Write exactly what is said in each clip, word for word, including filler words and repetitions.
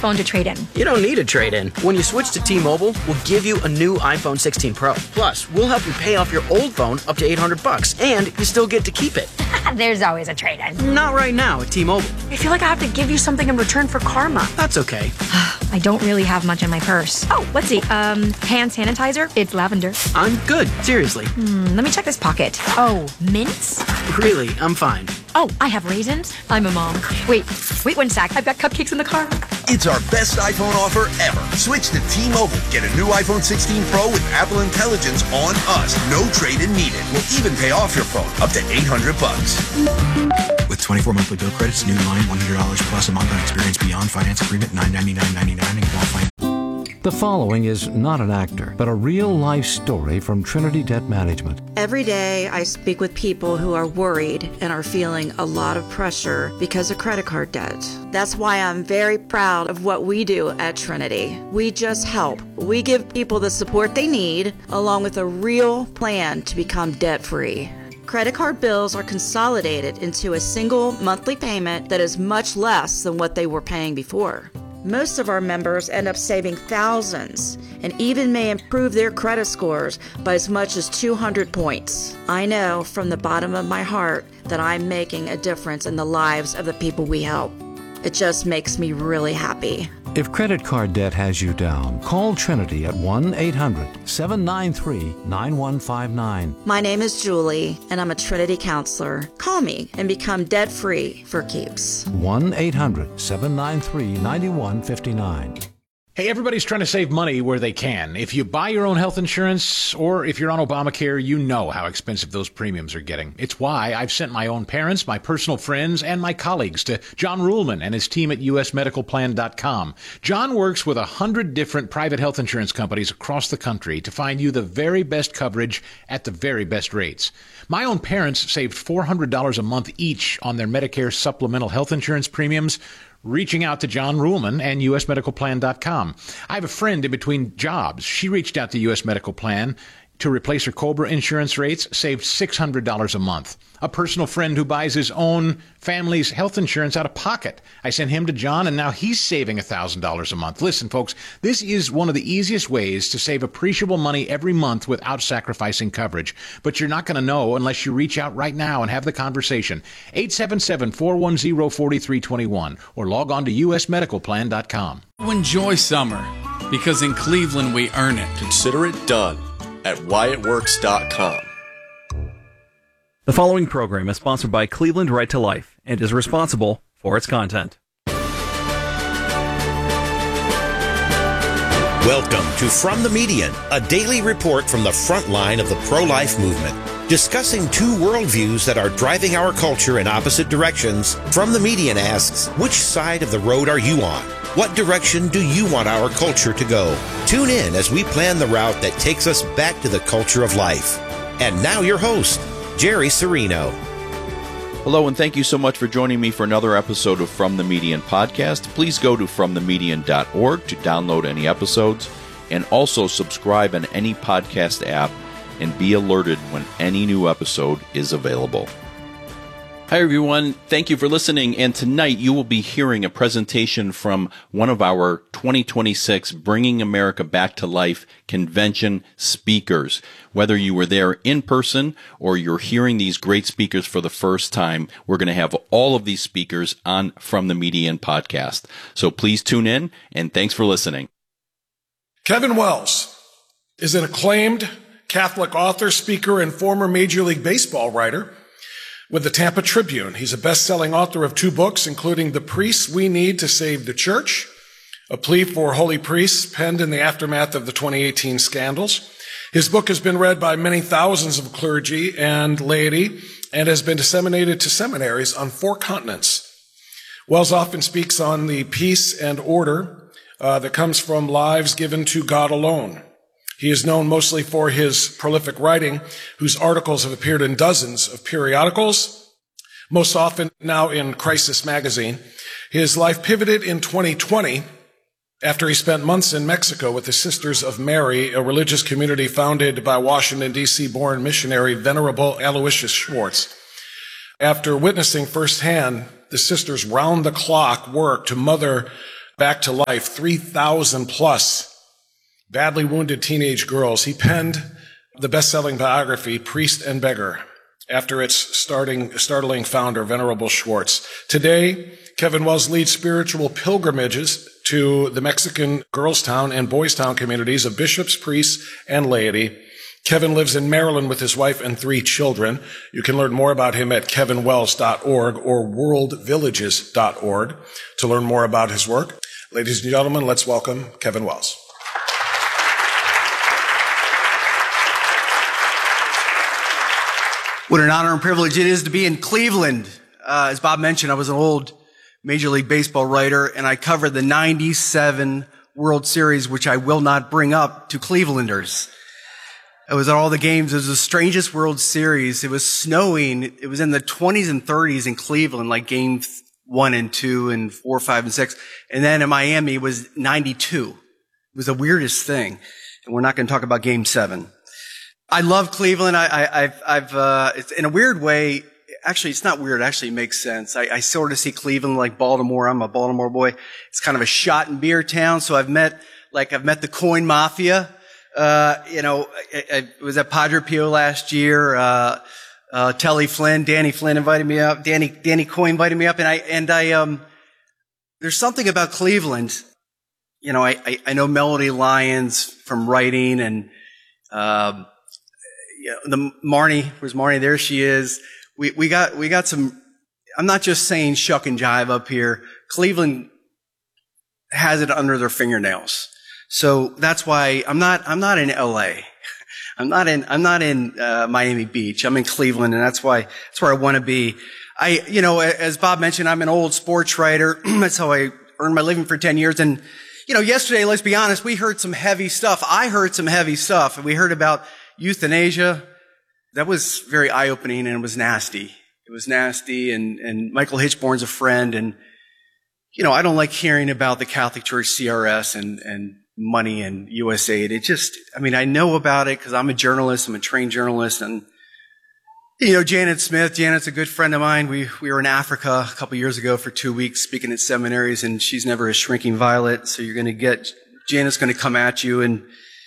phone to trade in. You don't need a trade-in. When you switch to T-Mobile, we'll give you a new iPhone sixteen Pro. Plus, we'll help you pay off your old phone up to eight hundred bucks, and you still get to keep it. There's always a trade-in. Not right now at T-Mobile. I feel like I have to give you something in return for karma. That's okay. I don't really have much in my purse. Oh, let's see. Um, hand sanitizer. It's lavender. I'm good. Seriously. Hmm, let me check this pocket. Oh, mints? Really, I'm fine. Oh, I have raisins. I'm a mom. Wait, wait one sec. I've got cupcakes in the car. It's our best iPhone offer ever. Switch to T-Mobile. Get a new iPhone sixteen Pro with Apple Intelligence on us. No trade-in needed. We'll even pay off your phone up to eight hundred bucks. With twenty-four monthly bill credits, new line, one hundred dollars plus a month on Experience Beyond finance agreement, nine ninety-nine ninety-nine and qualifying. The following is not an actor, but a real-life story from Trinity Debt Management. Every day I speak with people who are worried and are feeling a lot of pressure because of credit card debt. That's why I'm very proud of what we do at Trinity. We just help. We give people the support they need, along with a real plan to become debt-free. Credit card bills are consolidated into a single monthly payment that is much less than what they were paying before. Most of our members end up saving thousands and even may improve their credit scores by as much as two hundred points. I know from the bottom of my heart that I'm making a difference in the lives of the people we help. It just makes me really happy. If credit card debt has you down, call Trinity at one eight hundred seven nine three nine one five nine. My name is Julie, and I'm a Trinity counselor. Call me and become debt-free for keeps. one eight hundred seven nine three nine one five nine. Hey, everybody's trying to save money where they can. If you buy your own health insurance or if you're on Obamacare, you know how expensive those premiums are getting. It's why I've sent my own parents, my personal friends, and my colleagues to John Ruhlman and his team at U S medical plan dot com. John works with a hundred different private health insurance companies across the country to find you the very best coverage at the very best rates. My own parents saved four hundred dollars a month each on their Medicare supplemental health insurance premiums, reaching out to John Ruhlman and U S medical plan dot com. I have a friend in between jobs. She reached out to U S Medical Plan to replace her COBRA insurance rates, saved six hundred dollars a month. A personal friend who buys his own family's health insurance out of pocket. I sent him to John, and now he's saving one thousand dollars a month. Listen, folks, this is one of the easiest ways to save appreciable money every month without sacrificing coverage. But you're not going to know unless you reach out right now and have the conversation. eight seven seven, four one zero, four three two one or log on to U S medical plan dot com. Enjoy summer, because in Cleveland we earn it. Consider it done at Wyatt Works dot com. The following program is sponsored by Cleveland Right to Life and is responsible for its content. Welcome to From the Median, a daily report from the front line of the pro-life movement. Discussing two worldviews that are driving our culture in opposite directions, From the Median asks, which side of the road are you on? What direction do you want our culture to go? Tune in as we plan the route that takes us back to the culture of life. And now your host, Jerry Serino. Hello, and thank you so much for joining me for another episode of From the Median podcast. Please go to from the median dot org to download any episodes, and also subscribe on any podcast app and be alerted when any new episode is available. Hi, everyone. Thank you for listening. And tonight you will be hearing a presentation from one of our twenty twenty-six Bringing America Back to Life convention speakers. Whether you were there in person or you're hearing these great speakers for the first time, we're going to have all of these speakers on From the Median podcast. So please tune in, and thanks for listening. Kevin Wells is an acclaimed Catholic author, speaker, and former Major League Baseball writer with the Tampa Tribune. He's a best-selling author of two books, including The Priests We Need to Save the Church, a plea for holy priests penned in the aftermath of the twenty eighteen scandals. His book has been read by many thousands of clergy and laity and has been disseminated to seminaries on four continents. Wells often speaks on the peace and order uh, that comes from lives given to God alone. He is known mostly for his prolific writing, whose articles have appeared in dozens of periodicals, most often now in Crisis magazine. His life pivoted in twenty twenty after he spent months in Mexico with the Sisters of Mary, a religious community founded by Washington, D C-born missionary Venerable Aloysius Schwartz. After witnessing firsthand the sisters' round-the-clock work to mother back to life three thousand plus badly wounded teenage girls. He penned the best-selling biography, Priest and Beggar, after its starting, startling founder, Venerable Schwartz. Today, Kevin Wells leads spiritual pilgrimages to the Mexican Girls Town and Boys Town communities of bishops, priests, and laity. Kevin lives in Maryland with his wife and three children. You can learn more about him at kevin wells dot org or world villages dot org to learn more about his work. Ladies and gentlemen, let's welcome Kevin Wells. What an honor and privilege it is to be in Cleveland. Uh, as Bob mentioned, I was an old Major League Baseball writer, and I covered the ninety-seven World Series, which I will not bring up to Clevelanders. I was at all the games. It was the strangest World Series. It was snowing. It was in the twenties and thirties in Cleveland, like game one and two and four, five, and six. And then in Miami, it was ninety-two. It was the weirdest thing. And we're not going to talk about game seven. I love Cleveland. I, I, I've, I've, uh, it's in a weird way. Actually, it's not weird. It actually makes sense. I, I sort of see Cleveland like Baltimore. I'm a Baltimore boy. It's kind of a shot and beer town. So I've met, like, I've met the Coin Mafia. Uh, you know, I, I was at Padre Pio last year. Uh, uh, Telly Flynn, Danny Flynn invited me up. Danny, Danny Coyne invited me up. And I, and I, um, there's something about Cleveland. You know, I, I, I know Melody Lyons from writing and, um, you know, the Marnie, where's Marnie? There she is. We, we got, we got some, I'm not just saying shuck and jive up here. Cleveland has it under their fingernails. So that's why I'm not, I'm not in L A. I'm not in, I'm not in, uh, Miami Beach. I'm in Cleveland, and that's why, that's where I want to be. I, you know, as Bob mentioned, I'm an old sports writer. That's how I earned my living for ten years. And, you know, yesterday, let's be honest, we heard some heavy stuff. I heard some heavy stuff. And we heard about euthanasia. That was very eye-opening, and it was nasty. It was nasty, and, and Michael Hitchborn's a friend, and, you know, I don't like hearing about the Catholic Church C R S and, and money and U S A I D. It just, I mean, I know about it because I'm a journalist. I'm a trained journalist, and, you know, Janet Smith, Janet's a good friend of mine. We, we were in Africa a couple years ago for two weeks speaking at seminaries, and she's never a shrinking violet, so you're going to get, Janet's going to come at you, and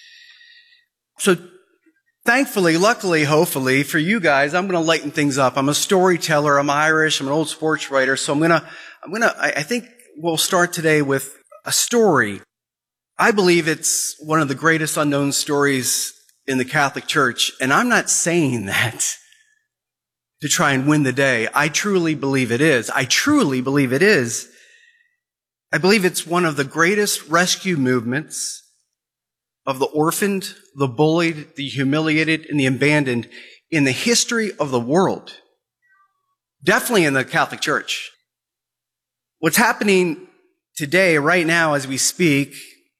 so thankfully, luckily, hopefully, for you guys, I'm going to lighten things up. I'm a storyteller. I'm Irish. I'm an old sports writer. So I'm going to, I'm going to, I think we'll start today with a story. I believe it's one of the greatest unknown stories in the Catholic Church. And I'm not saying that to try and win the day. I truly believe it is. I truly believe it is. I believe it's one of the greatest rescue movements of the orphaned, the bullied, the humiliated, and the abandoned in the history of the world. Definitely in the Catholic Church. What's happening today, right now, as we speak,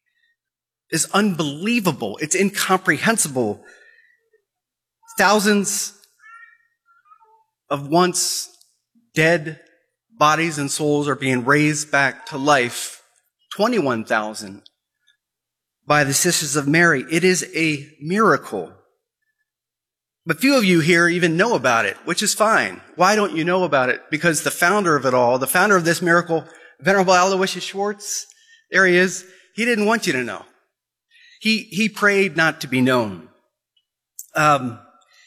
is unbelievable. It's incomprehensible. Thousands of once dead bodies and souls are being raised back to life. twenty-one thousand. By the Sisters of Mary. It is a miracle. But few of you here even know about it, which is fine. Why don't you know about it? Because the founder of it all, the founder of this miracle, Venerable Aloysius Schwartz, there he is, he didn't want you to know. He, he prayed not to be known. Um,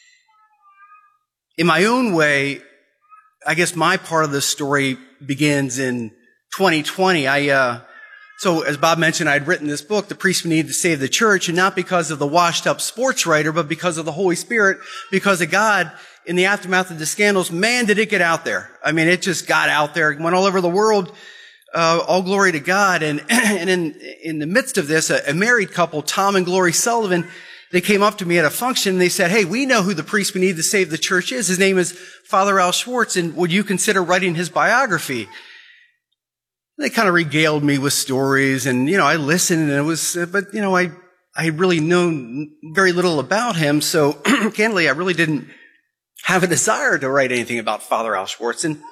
in my own way, I guess my part of the story begins in twenty twenty. I, uh, So, as Bob mentioned, I'd written this book, The Priest We Need to Save the Church, and not because of the washed-up sports writer, but because of the Holy Spirit, because of God, in the aftermath of the scandals. Man, did it get out there. I mean, it just got out there. It went all over the world. Uh, all glory to God. And, and in, in the midst of this, a, a married couple, Tom and Glory Sullivan, they came up to me at a function, and they said, hey, we know who the priest we need to save the church is. His name is Father Al Schwartz, and would you consider writing his biography? They kind of regaled me with stories, and, you know, I listened, and it was, but, you know, I, I had really known very little about him, so, candidly, I really didn't have a desire to write anything about Father Al Schwartz. And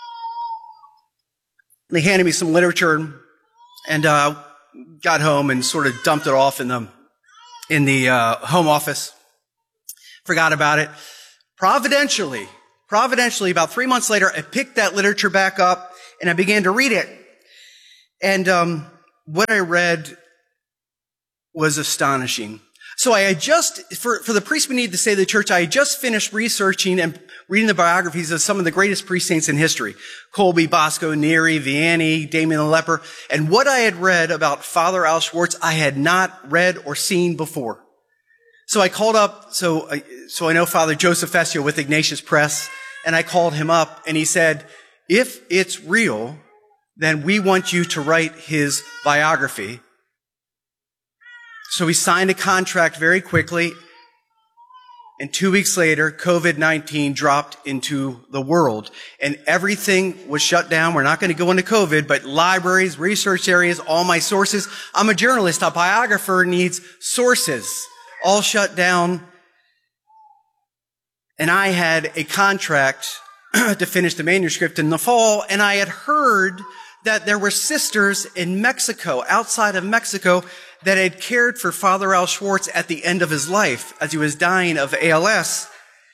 they handed me some literature, and, uh, got home and sort of dumped it off in the, in the, uh, home office. Forgot about it. Providentially, providentially, about three months later, I picked that literature back up, and I began to read it. And um, what I read was astonishing. So I had just, for, for the priest we need to say to the church, I had just finished researching and reading the biographies of some of the greatest priest saints in history. Colby, Bosco, Neri, Vianney, Damien the Leper. And what I had read about Father Al Schwartz, I had not read or seen before. So I called up, so I, so I know Father Joseph Fessio with Ignatius Press, and I called him up, and he said, if it's real, then we want you to write his biography. So we signed a contract very quickly, and two weeks later, covid nineteen dropped into the world, and everything was shut down. We're not going to go into COVID, but libraries, research areas, all my sources. I'm a journalist. A biographer needs sources. All shut down. And I had a contract to finish the manuscript in the fall, and I had heard that there were sisters in Mexico, outside of Mexico, that had cared for Father Al Schwartz at the end of his life, as he was dying of A L S.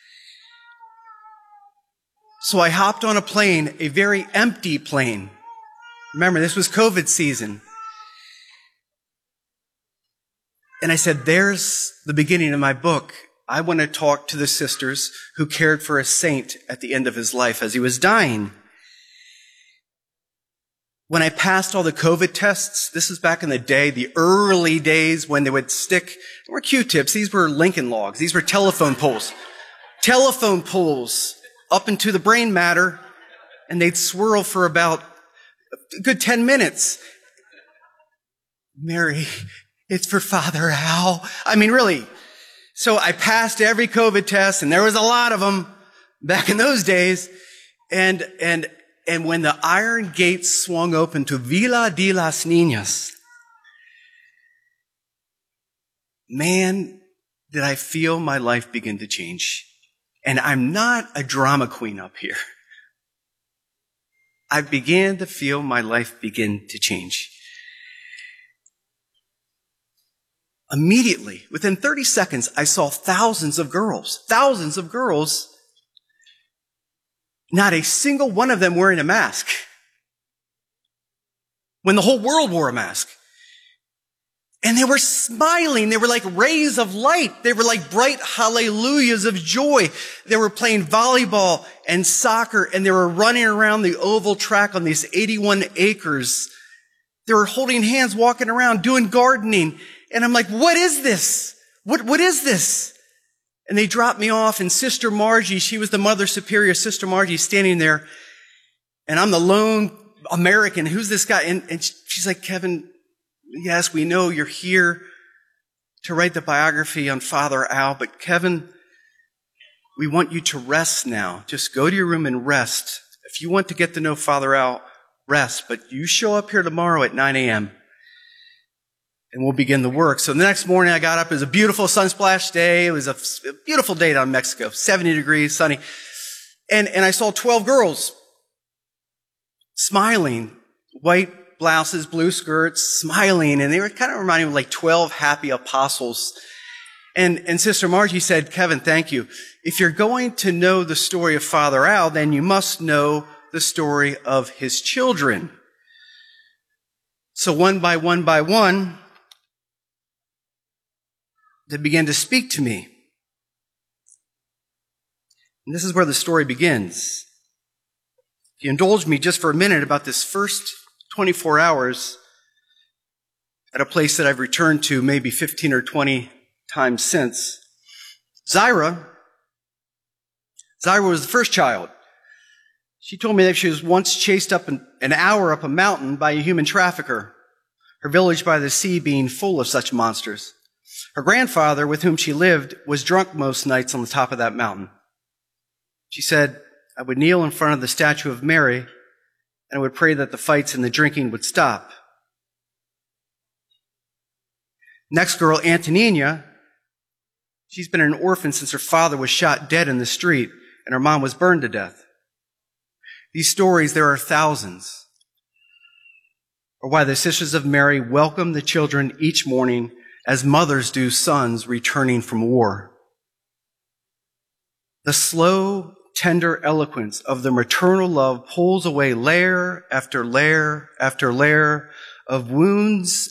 So I hopped on a plane, a very empty plane. Remember, this was COVID season. And I said, there's the beginning of my book. I want to talk to the sisters who cared for a saint at the end of his life as he was dying. When I passed all the COVID tests, this is back in the day, the early days when they would stick, there were Q-tips, these were Lincoln logs, these were telephone poles. Telephone poles up into the brain matter, and they'd swirl for about a good ten minutes. Mary, it's for Father Al. I mean, really. So I passed every COVID test, and there was a lot of them back in those days. And, and, and when the iron gates swung open to Villa de las Niñas, man, did I feel my life begin to change. And I'm not a drama queen up here. I began to feel my life begin to change. Immediately, within thirty seconds, I saw thousands of girls, thousands of girls, not a single one of them wearing a mask, when the whole world wore a mask. And they were smiling. They were like rays of light. They were like bright hallelujahs of joy. They were playing volleyball and soccer, and they were running around the oval track on these eighty-one acres. They were holding hands, walking around, doing gardening. And I'm like, what is this? What, what is this? And they dropped me off, and Sister Margie, she was the Mother Superior, Sister Margie, standing there. And I'm the lone American. Who's this guy? And, and she's like, Kevin, yes, we know you're here to write the biography on Father Al, but Kevin, we want you to rest now. Just go to your room and rest. If you want to get to know Father Al, rest. But you show up here tomorrow at nine a.m., and we'll begin the work. So the next morning I got up. It was a beautiful sunsplash day. It was a, a beautiful day down in Mexico, seventy degrees, sunny. And, and I saw twelve girls smiling, white blouses, blue skirts, smiling. And they were kind of reminding me of like twelve happy apostles. And, and Sister Margie said, Kevin, thank you. If you're going to know the story of Father Al, then you must know the story of his children. So one by one by one, they began to speak to me. And this is where the story begins. If you indulge me just for a minute about this first twenty-four hours at a place that I've returned to maybe fifteen or twenty times since. Zyra, Zyra was the first child. She told me that she was once chased up an, an hour up a mountain by a human trafficker, her village by the sea being full of such monsters. Her grandfather, with whom she lived, was drunk most nights on the top of that mountain. She said, I would kneel in front of the statue of Mary, and I would pray that the fights and the drinking would stop. Next girl, Antonina, she's been an orphan since her father was shot dead in the street, and her mom was burned to death. These stories, there are thousands, are why the Sisters of Mary welcome the children each morning as mothers do sons returning from war. The slow, tender eloquence of the maternal love pulls away layer after layer after layer of wounds